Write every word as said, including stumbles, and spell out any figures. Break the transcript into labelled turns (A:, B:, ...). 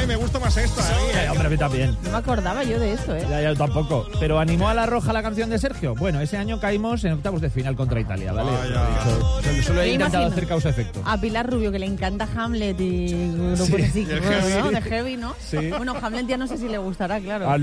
A: y me gusta más esta. ¿eh?
B: Eh, hombre, a mí también.
C: No me acordaba yo de esto, ¿eh?
B: Ya, ya, tampoco. Pero ¿animó a la Roja la canción de Sergio? Bueno, ese año caímos en octavos de final contra Italia, ¿vale? Solo, solo he
C: Me
B: intentado
C: imagino
B: hacer causa-efecto.
C: a Pilar Rubio, que le encanta Hamlet y grupos
B: Sí,
C: así,
A: y el
C: bueno,
A: heavy.
C: ¿no? De heavy, ¿no?
B: Sí.
C: Bueno, Hamlet ya no sé si le gustará, claro.
B: A